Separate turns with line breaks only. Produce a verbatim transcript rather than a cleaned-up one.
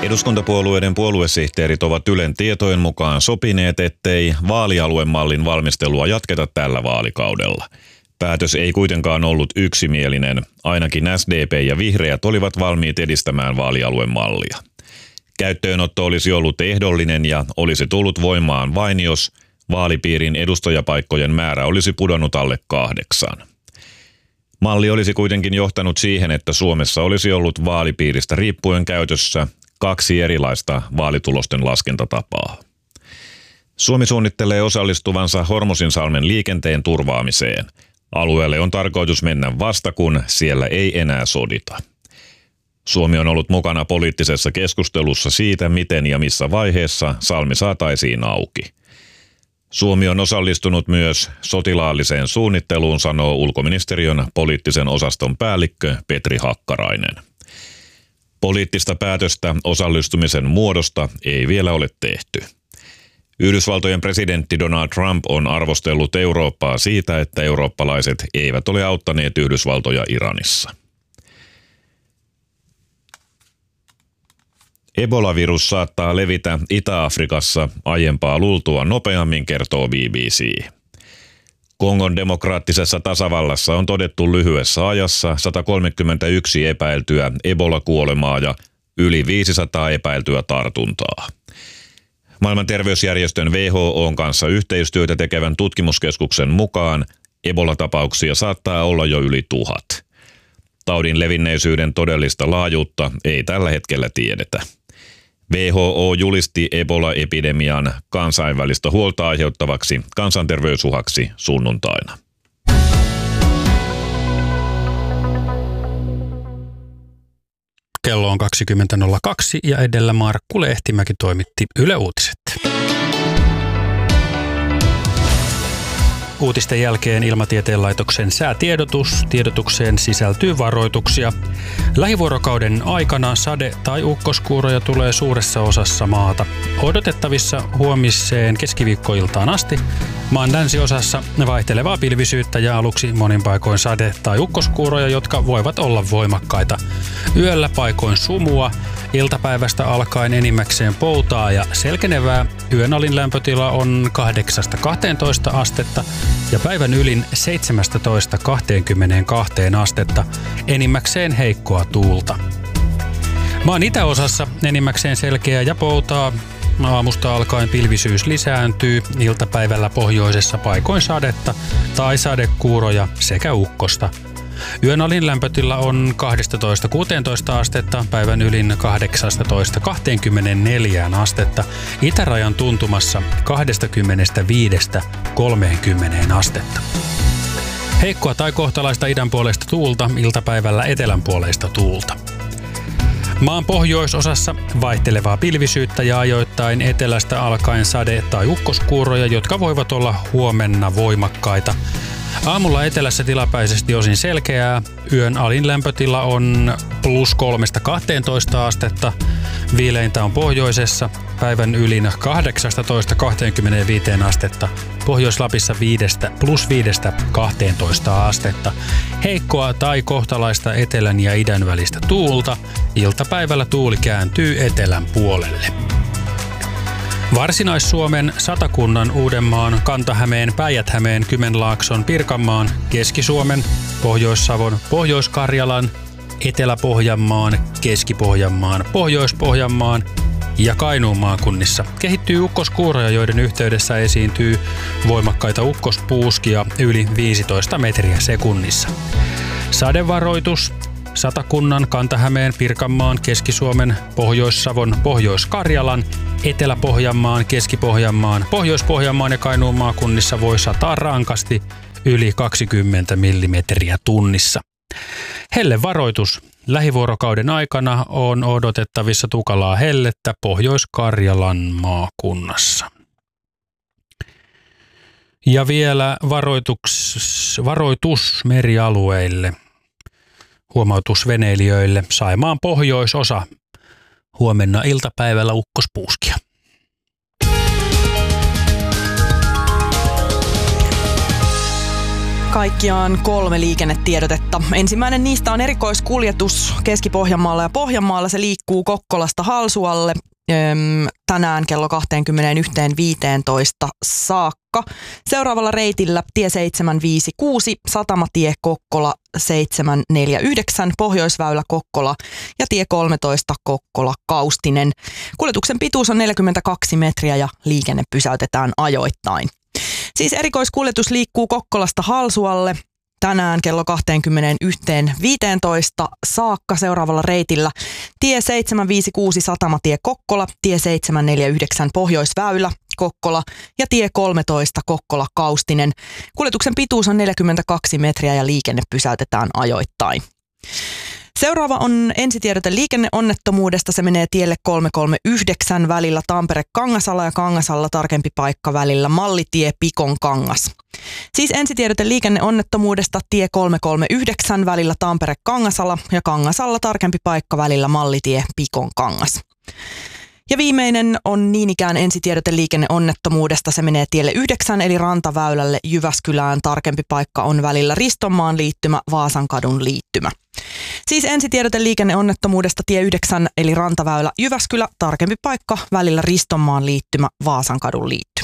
Eduskuntapuolueiden puoluesihteerit ovat Ylen tietojen mukaan sopineet, ettei vaalialuemallin valmistelua jatketa tällä vaalikaudella. Päätös ei kuitenkaan ollut yksimielinen. Ainakin S D P ja Vihreät olivat valmiit edistämään vaalialuemallia. Käyttöönotto olisi ollut ehdollinen ja olisi tullut voimaan vain, jos vaalipiirin edustajapaikkojen määrä olisi pudonnut alle kahdeksan. Malli olisi kuitenkin johtanut siihen, että Suomessa olisi ollut vaalipiiristä riippuen käytössä kaksi erilaista vaalitulosten laskentatapaa. Suomi suunnittelee osallistuvansa Hormuzinsalmen liikenteen turvaamiseen. Alueelle on tarkoitus mennä vasta, kun siellä ei enää sodita. Suomi on ollut mukana poliittisessa keskustelussa siitä, miten ja missä vaiheessa salmi saataisiin auki. Suomi on osallistunut myös sotilaalliseen suunnitteluun, sanoo ulkoministeriön poliittisen osaston päällikkö Petri Hakkarainen. Poliittista päätöstä osallistumisen muodosta ei vielä ole tehty. Yhdysvaltojen presidentti Donald Trump on arvostellut Eurooppaa siitä, että eurooppalaiset eivät ole auttaneet Yhdysvaltoja Iranissa. Ebola-virus saattaa levitä Itä-Afrikassa aiempaa luultua nopeammin, kertoo B B C. Kongon demokraattisessa tasavallassa on todettu lyhyessä ajassa sata kolmekymmentäyksi epäiltyä Ebola-kuolemaa ja yli viisisataa epäiltyä tartuntaa. Maailman terveysjärjestön W H O:n kanssa yhteistyötä tekevän tutkimuskeskuksen mukaan Ebola-tapauksia saattaa olla jo yli tuhat. Taudin levinneisyyden todellista laajuutta ei tällä hetkellä tiedetä. W H O julisti Ebola-epidemian kansainvälistä huolta aiheuttavaksi kansanterveysuhaksi sunnuntaina.
Kello on kaksikymmentä nolla kaksi ja edellä Markku Lehtimäki toimitti Yle Uutiset. Uutisten jälkeen Ilmatieteen laitoksen säätiedotus. Tiedotukseen sisältyy varoituksia. Lähivuorokauden aikana sade- tai ukkoskuuroja tulee suuressa osassa maata. Odotettavissa huomiseen keskiviikkoiltaan asti. Maan länsiosassa vaihtelevaa pilvisyyttä ja aluksi monin paikoin sade- tai ukkoskuuroja, jotka voivat olla voimakkaita. Yöllä paikoin sumua. Iltapäivästä alkaen enimmäkseen poutaa ja selkenevää. Yön alin lämpötila on kahdeksasta kahteentoista astetta ja päivän ylin seitsemästätoista kaksikymmentäkaksi astetta. Enimmäkseen heikkoa tuulta. Maan itäosassa enimmäkseen selkeää ja poutaa. Aamusta alkaen pilvisyys lisääntyy. Iltapäivällä pohjoisessa paikoin sadetta tai sadekuuroja sekä ukkosta. Yön alin lämpötila on kaksitoista kuusitoista astetta, päivän ylin kahdeksastatoista kaksikymmentäneljä astetta, itärajan tuntumassa kaksikymmentäviisi kolmekymmentä astetta. Heikkoa tai kohtalaista idän puolesta tuulta, iltapäivällä etelän puoleista tuulta. Maan pohjoisosassa vaihtelevaa pilvisyyttä ja ajoittain etelästä alkaen sade- tai ukkoskuuroja, jotka voivat olla huomenna voimakkaita. Aamulla etelässä tilapäisesti osin selkeää. Yön alin lämpötila on plus kolmesta kahteentoista astetta. Viileintä on pohjoisessa. Päivän ylin kahdeksastatoista kaksikymmentäviisi astetta. Pohjois-Lapissa viidestä plus viidestä kahteentoista astetta. Heikkoa tai kohtalaista etelän ja idän välistä tuulta. Iltapäivällä tuuli kääntyy etelän puolelle. Varsinais-Suomen, Satakunnan, Uudenmaan, Kanta-Hämeen, Päijät-Hämeen, Kymenlaakson, Pirkanmaan, Keski-Suomen, Pohjois-Savon, Pohjois-Karjalan, Etelä-Pohjanmaan, Keski-Pohjanmaan, Pohjois-Pohjanmaan ja Kainuun maakunnissa kehittyy ukkoskuuroja, joiden yhteydessä esiintyy voimakkaita ukkospuuskia yli viisitoista metriä sekunnissa. Sadevaroitus Satakunnan, Kanta-Hämeen, Pirkanmaan, Keski-Suomen, Pohjois-Savon, Pohjois-Karjalan, Etelä-Pohjanmaan, Keski-Pohjanmaan, Pohjois-Pohjanmaan ja Kainuun maakunnissa voi sataa rankasti yli kaksikymmentä millimetriä tunnissa. Hellevaroitus. Lähivuorokauden aikana on odotettavissa tukalaa hellettä Pohjois-Karjalan maakunnassa. Ja vielä varoitus, varoitus merialueille. Huomautus veneilijöille. Saimaan pohjoisosa. Huomenna iltapäivällä ukkospuuskia.
kaikkiaan kolme liikennetiedotetta. Ensimmäinen niistä on erikoiskuljetus Keski-Pohjanmaalla ja Pohjanmaalla. Se liikkuu Kokkolasta Halsualle tänään kello kaksikymmentäyksi viisitoista saakka. Seuraavalla reitillä tie seitsemän viisi kuusi, Satamatie Kokkola seitsemän neljä yhdeksän, Pohjoisväylä Kokkola ja tie kolmetoista Kokkola Kaustinen. Kuljetuksen pituus on neljäkymmentäkaksi metriä ja liikenne pysäytetään ajoittain. Siis erikoiskuljetus liikkuu Kokkolasta Halsualle tänään kello kaksikymmentäyksi viisitoista saakka. Seuraavalla reitillä tie seitsemän viisi kuusi Satamatie Kokkola, tie seitsemän neljä yhdeksän Pohjoisväylä Kokkola ja tie kolmetoista Kokkola Kaustinen. Kuljetuksen pituus on neljäkymmentäkaksi metriä ja liikenne pysäytetään ajoittain. Seuraava on ensitiedote liikenneonnettomuudesta. Se menee tielle kolme kolme yhdeksän välillä Tampere-Kangasala ja Kangasalla tarkempi paikka välillä Mallitie Pikonkangas. Siis ensitiedote liikenneonnettomuudesta tie kolme kolme yhdeksän välillä Tampere-Kangasala ja Kangasalla tarkempi paikka välillä Mallitie Pikonkangas. Ja viimeinen on niin ikään ensitiedote liikenneonnettomuudesta. Se menee tielle yhdeksän eli Rantaväylälle Jyväskylään. Tarkempi paikka on välillä Ristonmaan liittymä, Vaasankadun liittymä. Siis ensitiedote liikenneonnettomuudesta tie yhdeksän eli Rantaväylä Jyväskylä. Tarkempi paikka välillä Ristonmaan liittymä, Vaasankadun liittymä.